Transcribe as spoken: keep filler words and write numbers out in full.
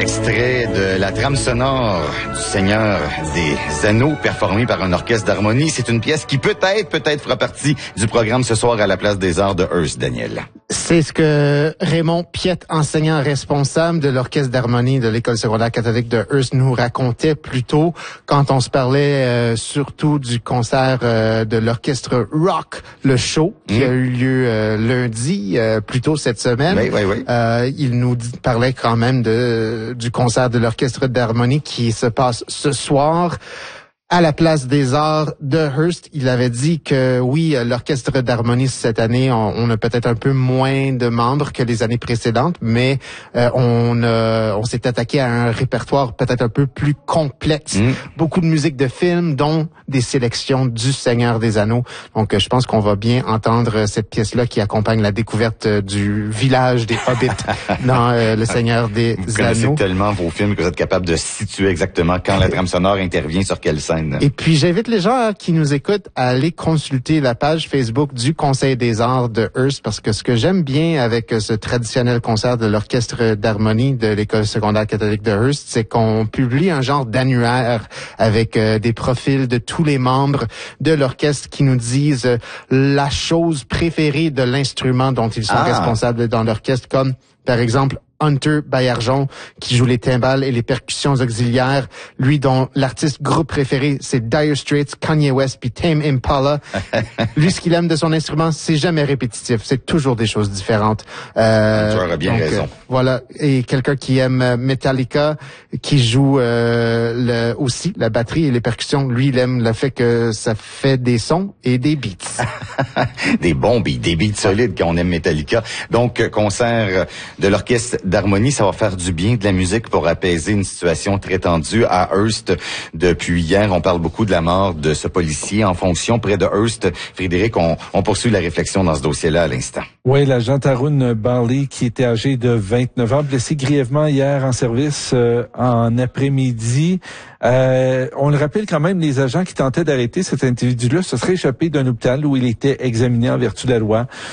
Extrait de la trame sonore du Seigneur des Anneaux, performée par un orchestre d'harmonie. C'est une pièce qui peut-être, peut-être fera partie du programme ce soir à la Place des Arts de Hearst, Daniel. C'est ce que Raymond Piette, enseignant responsable de l'orchestre d'harmonie de l'École secondaire catholique de Hearst, nous racontait plus tôt quand on se parlait euh, surtout du concert euh, de l'orchestre Rock, le show, qui mmh. a eu lieu euh, lundi, euh, plus tôt cette semaine. Oui, oui, oui. Euh, il nous dit, parlait quand même de du concert de l'orchestre d'harmonie qui se passe ce soir à la Place des Arts de Hearst. Il avait dit que oui, l'orchestre d'harmonie cette année, on, on a peut-être un peu moins de membres que les années précédentes, mais euh, on euh, on s'est attaqué à un répertoire peut-être un peu plus complexe. Mmh. Beaucoup de musique de films, dont des sélections du Seigneur des Anneaux. Donc, euh, je pense qu'on va bien entendre cette pièce-là qui accompagne la découverte du village des Hobbits dans euh, le Seigneur des vous Anneaux. Vous connaissez tellement vos films que vous êtes capable de situer exactement quand la trame sonore intervient sur quelle scène. Et puis, j'invite les gens qui nous écoutent à aller consulter la page Facebook du Conseil des Arts de Hearst, parce que ce que j'aime bien avec ce traditionnel concert de l'orchestre d'harmonie de l'École secondaire catholique de Hearst, c'est qu'on publie un genre d'annuaire avec euh, des profils de tous les membres de l'orchestre qui nous disent euh, la chose préférée de l'instrument dont ils sont ah. responsables dans l'orchestre, comme par exemple Hunter Baillargeon, qui joue les timbales et les percussions auxiliaires, lui dont l'artiste groupe préféré c'est Dire Straits, Kanye West puis Tame Impala. Lui, ce qu'il aime de son instrument, c'est jamais répétitif, c'est toujours des choses différentes. Euh, tu auras bien donc, raison. Euh, voilà, et quelqu'un qui aime Metallica, qui joue euh, le, aussi la batterie et les percussions, lui il aime le fait que ça fait des sons et des beats. Des bons beats, des beats solides quand on aime Metallica. Donc, concert de l'orchestre d'harmonie, ça va faire du bien de la musique pour apaiser une situation très tendue à Hearst. Depuis hier, on parle beaucoup de la mort de ce policier en fonction près de Hearst. Frédéric, on, on poursuit la réflexion dans ce dossier-là à l'instant. Oui, l'agent Tarun Barley, qui était âgé de vingt-neuf ans, blessé grièvement hier en service euh, en après-midi. Euh, on le rappelle quand même, les agents qui tentaient d'arrêter cet individu-là se seraient échappés d'un hôpital où il était examiné en vertu de la loi.